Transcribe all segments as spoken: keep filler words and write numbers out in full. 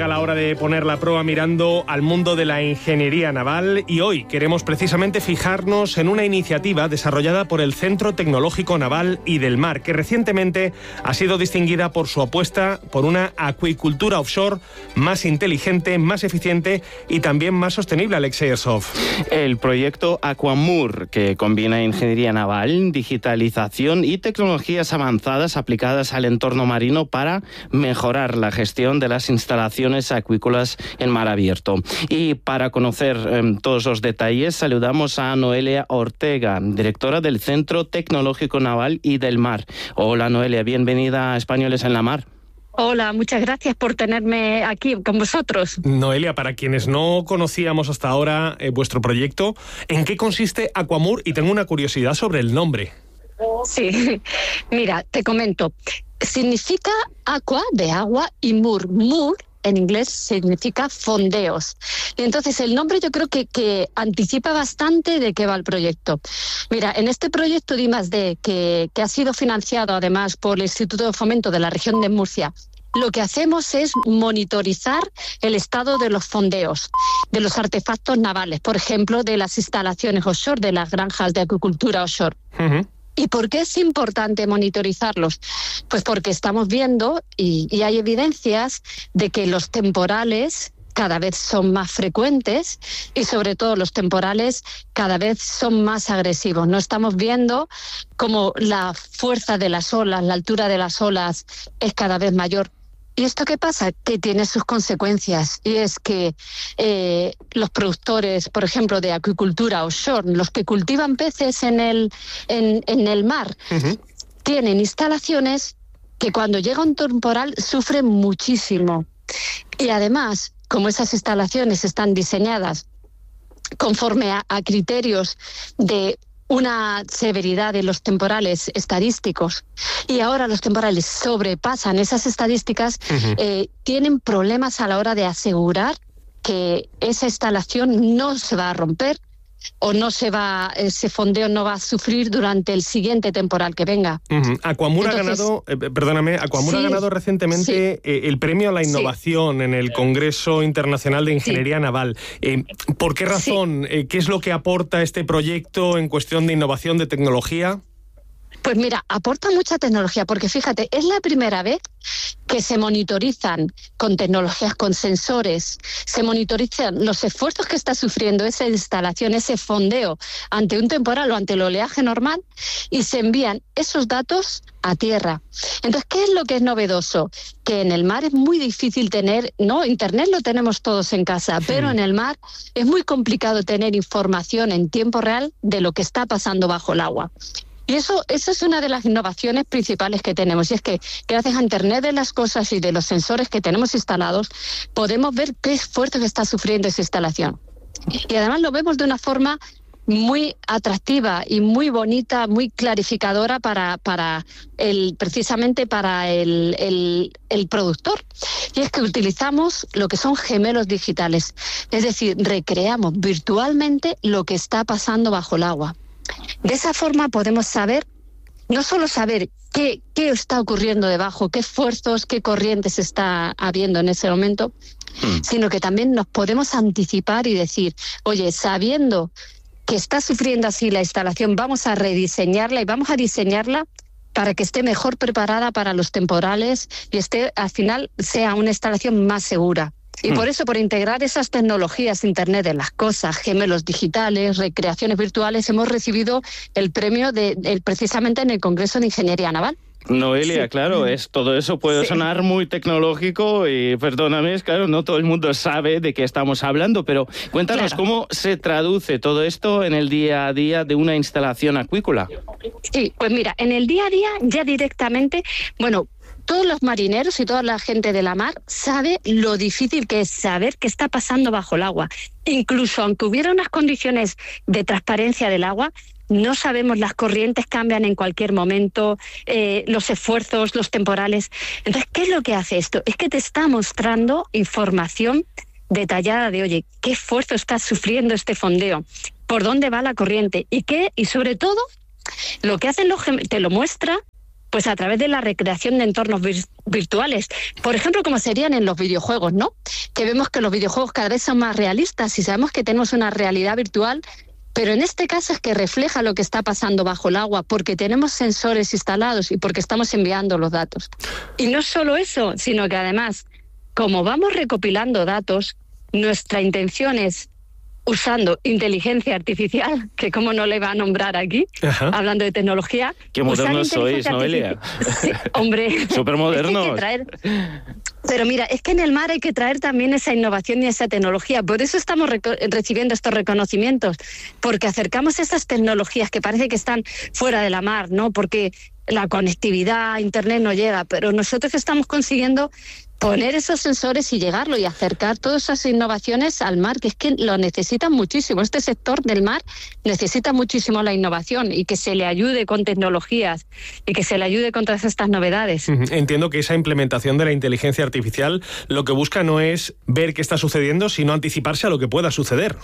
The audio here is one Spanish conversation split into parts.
llega la hora de poner la proa mirando al mundo de la ingeniería naval y hoy queremos precisamente fijarnos en una iniciativa desarrollada por el Centro Tecnológico Naval y del Mar, que recientemente ha sido distinguida por su apuesta por una acuicultura offshore más inteligente, más eficiente y también más sostenible. Alexei Ersov. El proyecto Aquamur, que combina ingeniería naval, digitalización y tecnologías avanzadas aplicadas al entorno marino para mejorar la gestión de las instalaciones acuícolas en mar abierto. Y para conocer eh, todos los detalles, saludamos a Noelia Ortega, directora del Centro Tecnológico Naval y del Mar. Hola Noelia, bienvenida a Españoles en la Mar. Hola, muchas gracias por tenerme aquí con vosotros. Noelia, para quienes no conocíamos hasta ahora eh, vuestro proyecto, ¿en qué consiste Aquamur? Y tengo una curiosidad sobre el nombre. Sí, mira, te comento. Significa aqua, de agua, y mur. Mur, en inglés, significa fondeos. Y entonces el nombre yo creo que, que anticipa bastante de qué va el proyecto. Mira, en este proyecto de I más D, que, que ha sido financiado además por el Instituto de Fomento de la región de Murcia, lo que hacemos es monitorizar el estado de los fondeos, de los artefactos navales, por ejemplo, de las instalaciones offshore, de las granjas de acuicultura offshore. Uh-huh. ¿Y por qué es importante monitorizarlos? Pues porque estamos viendo, y, y hay evidencias, de que los temporales cada vez son más frecuentes y sobre todo los temporales cada vez son más agresivos. No estamos viendo cómo la fuerza de las olas, la altura de las olas es cada vez mayor. ¿Y esto qué pasa? Que tiene sus consecuencias, y es que eh, los productores, por ejemplo, de acuicultura offshore, los que cultivan peces en el, en, en el mar, uh-huh. tienen instalaciones que cuando llega un temporal sufren muchísimo. Y además, como esas instalaciones están diseñadas conforme a, a criterios de una severidad de los temporales estadísticos, y ahora los temporales sobrepasan esas estadísticas, uh-huh. eh, tienen problemas a la hora de asegurar que esa instalación no se va a romper o no se va, ese fondeo no va a sufrir durante el siguiente temporal que venga. Uh-huh. Aquamur Entonces, ha ganado, eh, perdóname, Aquamur sí, ha ganado recientemente sí. eh, el premio a la innovación sí. en el Congreso Internacional de Ingeniería sí. Naval. Eh, ¿Por qué razón? Sí. Eh, ¿Qué es lo que aporta este proyecto en cuestión de innovación, de tecnología? Pues mira, aporta mucha tecnología, porque fíjate, es la primera vez que se monitorizan con tecnologías, con sensores, se monitorizan los esfuerzos que está sufriendo esa instalación, ese fondeo ante un temporal o ante el oleaje normal, y se envían esos datos a tierra. Entonces, ¿qué es lo que es novedoso? Que en el mar es muy difícil tener, no, Internet lo tenemos todos en casa, sí. pero en el mar es muy complicado tener información en tiempo real de lo que está pasando bajo el agua. Y eso, eso es una de las innovaciones principales que tenemos, y es que gracias a Internet de las cosas y de los sensores que tenemos instalados, podemos ver qué esfuerzo está sufriendo esa instalación. Y además lo vemos de una forma muy atractiva y muy bonita, muy clarificadora para, para el, precisamente para el, el, el productor. Y es que utilizamos lo que son gemelos digitales, es decir, recreamos virtualmente lo que está pasando bajo el agua. De esa forma podemos saber, no solo saber qué, qué está ocurriendo debajo, qué esfuerzos, qué corrientes está habiendo en ese momento, mm. sino que también nos podemos anticipar y decir, oye, sabiendo que está sufriendo así la instalación, vamos a rediseñarla y vamos a diseñarla para que esté mejor preparada para los temporales y esté, al final sea una instalación más segura. Y por eso, por integrar esas tecnologías, Internet de las cosas, gemelos digitales, recreaciones virtuales, hemos recibido el premio de, de precisamente en el Congreso de Ingeniería Naval. Noelia, sí. claro, es, todo eso puede sí. sonar muy tecnológico y, perdóname, es claro, no todo el mundo sabe de qué estamos hablando, pero cuéntanos claro. cómo se traduce todo esto en el día a día de una instalación acuícola. Sí, pues mira, en el día a día ya directamente, bueno, todos los marineros y toda la gente de la mar sabe lo difícil que es saber qué está pasando bajo el agua. Incluso aunque hubiera unas condiciones de transparencia del agua, no sabemos, las corrientes cambian en cualquier momento, eh, los esfuerzos, los temporales. Entonces, ¿qué es lo que hace esto? Es que te está mostrando información detallada de, oye, qué esfuerzo está sufriendo este fondeo, por dónde va la corriente y qué, y sobre todo, lo que hacen los gemelos, te lo muestra pues a través de la recreación de entornos vir- virtuales. Por ejemplo, como serían en los videojuegos, ¿no? Que vemos que los videojuegos cada vez son más realistas y sabemos que tenemos una realidad virtual, pero en este caso es que refleja lo que está pasando bajo el agua, porque tenemos sensores instalados y porque estamos enviando los datos. Y no solo eso, sino que además, como vamos recopilando datos, nuestra intención es, usando inteligencia artificial, que cómo no le va a nombrar aquí, Ajá. hablando de tecnología. Qué modernos sois, Noelia. Sí, hombre. Súper modernos. Pero mira, es que en el mar hay que traer también esa innovación y esa tecnología. Por eso estamos reco- recibiendo estos reconocimientos, porque acercamos esas tecnologías que parece que están fuera de la mar, ¿no? Porque la conectividad, Internet no llega, pero nosotros estamos consiguiendo poner esos sensores y llegarlo y acercar todas esas innovaciones al mar, que es que lo necesitan muchísimo. Este sector del mar necesita muchísimo la innovación y que se le ayude con tecnologías y que se le ayude con todas estas novedades. Entiendo que esa implementación de la inteligencia artificial lo que busca no es ver qué está sucediendo, sino anticiparse a lo que pueda suceder.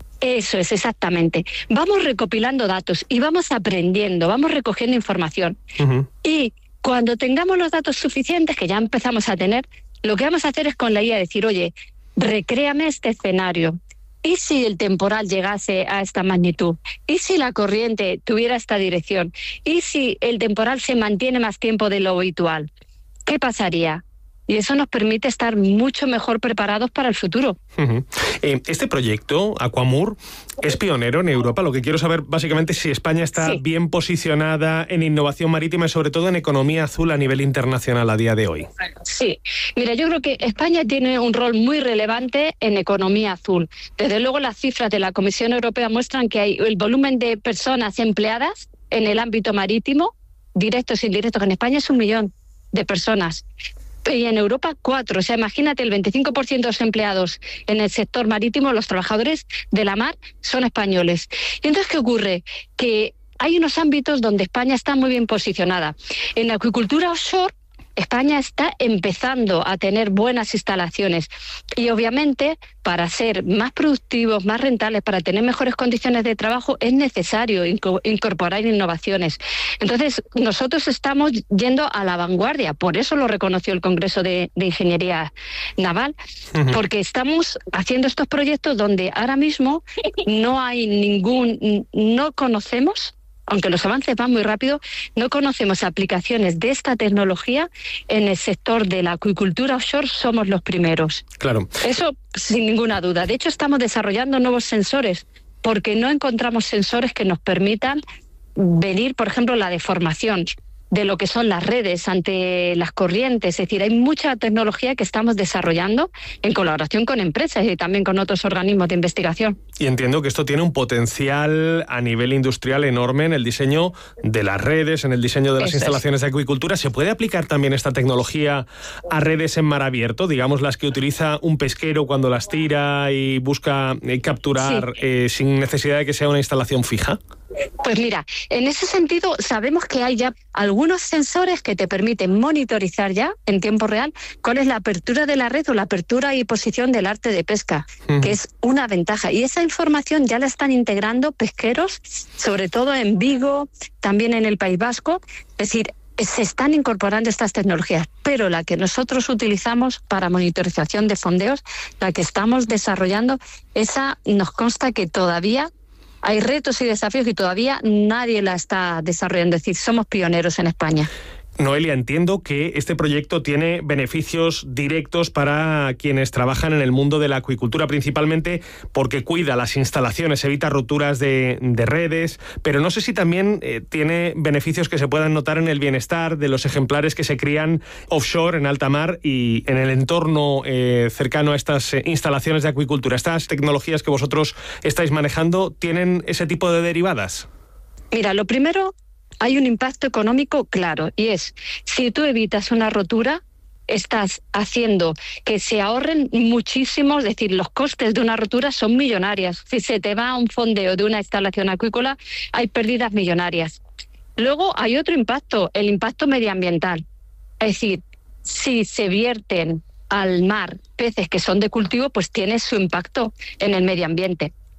Eso es, exactamente. Vamos recopilando datos y vamos aprendiendo, vamos recogiendo información. Uh-huh. Y cuando tengamos los datos suficientes, que ya empezamos a tener, lo que vamos a hacer es con la I A decir, oye, recréame este escenario. ¿Y si el temporal llegase a esta magnitud? ¿Y si la corriente tuviera esta dirección? ¿Y si el temporal se mantiene más tiempo de lo habitual? ¿Qué pasaría? Y eso nos permite estar mucho mejor preparados para el futuro. Uh-huh. Eh, este proyecto, Aquamour, es pionero en Europa. Lo que quiero saber básicamente es si España está sí. bien posicionada en innovación marítima y sobre todo en economía azul a nivel internacional a día de hoy. Sí, mira, yo creo que España tiene un rol muy relevante en economía azul. Desde luego las cifras de la Comisión Europea muestran que hay el volumen de personas empleadas en el ámbito marítimo, directos e indirectos, en España es un millón de personas. Y en Europa, cuatro. O sea, imagínate, el veinticinco por ciento de los empleados en el sector marítimo, los trabajadores de la mar, son españoles. Y entonces, ¿qué ocurre? Que hay unos ámbitos donde España está muy bien posicionada. En la acuicultura offshore, España está empezando a tener buenas instalaciones y obviamente para ser más productivos, más rentables, para tener mejores condiciones de trabajo es necesario inco- incorporar innovaciones. Entonces nosotros estamos yendo a la vanguardia, por eso lo reconoció el Congreso de, de Ingeniería Naval, uh-huh. porque estamos haciendo estos proyectos donde ahora mismo no hay ningún, no conocemos, aunque los avances van muy rápido, no conocemos aplicaciones de esta tecnología en el sector de la acuicultura offshore, somos los primeros. Claro. Eso sin ninguna duda. De hecho, estamos desarrollando nuevos sensores porque no encontramos sensores que nos permitan medir, por ejemplo, la deformación de lo que son las redes ante las corrientes. Es decir, hay mucha tecnología que estamos desarrollando en colaboración con empresas y también con otros organismos de investigación. Y entiendo que esto tiene un potencial a nivel industrial enorme en el diseño de las redes, en el diseño de las Eso instalaciones es. de acuicultura. ¿Se puede aplicar también esta tecnología a redes en mar abierto? Digamos, las que utiliza un pesquero cuando las tira y busca eh, capturar sí. eh, sin necesidad de que sea una instalación fija. Pues mira, en ese sentido sabemos que hay ya algunos sensores que te permiten monitorizar ya en tiempo real cuál es la apertura de la red o la apertura y posición del arte de pesca, uh-huh. que es una ventaja. Y esa información ya la están integrando pesqueros, sobre todo en Vigo, también en el País Vasco. Es decir, se están incorporando estas tecnologías, pero la que nosotros utilizamos para monitorización de fondeos, la que estamos desarrollando, esa nos consta que todavía hay retos y desafíos y todavía nadie la está desarrollando. Es decir, somos pioneros en España. Noelia, entiendo que este proyecto tiene beneficios directos para quienes trabajan en el mundo de la acuicultura, principalmente porque cuida las instalaciones, evita rupturas de, de redes, pero no sé si también eh, tiene beneficios que se puedan notar en el bienestar de los ejemplares que se crían offshore, en alta mar y en el entorno eh, cercano a estas eh, instalaciones de acuicultura. ¿Estas tecnologías que vosotros estáis manejando tienen ese tipo de derivadas? Mira, lo primero, hay un impacto económico claro y es, si tú evitas una rotura, estás haciendo que se ahorren muchísimo, es decir, los costes de una rotura son millonarias. Si se te va un fondeo de una instalación acuícola, hay pérdidas millonarias. Luego hay otro impacto, el impacto medioambiental. Es decir, si se vierten al mar peces que son de cultivo, pues tiene su impacto en el medio ambiente.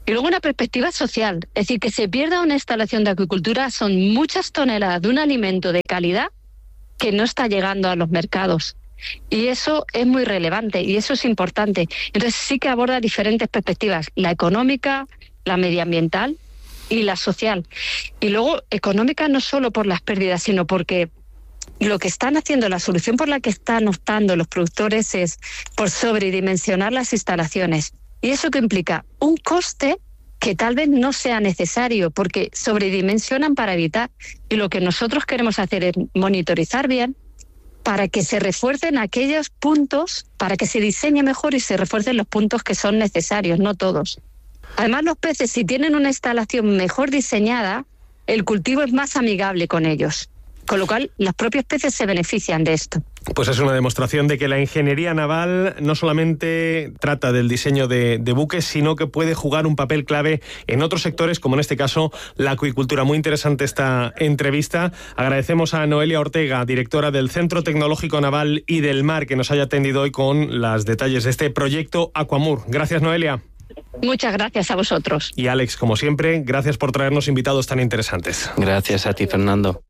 Y luego una perspectiva social, es decir, que se pierda una instalación de acuicultura son muchas toneladas de un alimento de calidad que no está llegando a los mercados. Y eso es muy relevante y eso es importante. Entonces sí que aborda diferentes perspectivas, la económica, la medioambiental y la social. Y luego económica no solo por las pérdidas, sino porque lo que están haciendo, la solución por la que están optando los productores es por sobredimensionar las instalaciones. ¿Y eso qué implica? Un coste que tal vez no sea necesario porque sobredimensionan para evitar. Y lo que nosotros queremos hacer es monitorizar bien para que se refuercen aquellos puntos, para que se diseñe mejor y se refuercen los puntos que son necesarios, no todos. Además, los peces, si tienen una instalación mejor diseñada, el cultivo es más amigable con ellos. Con lo cual, los propios peces se benefician de esto. Pues es una demostración de que la ingeniería naval no solamente trata del diseño de, de buques, sino que puede jugar un papel clave en otros sectores, como en este caso la acuicultura. Muy interesante esta entrevista. Agradecemos a Noelia Ortega, directora del Centro Tecnológico Naval y del Mar, que nos haya atendido hoy con los detalles de este proyecto Aquamur. Gracias, Noelia. Muchas gracias a vosotros. Y Alex, como siempre, gracias por traernos invitados tan interesantes. Gracias a ti, Fernando.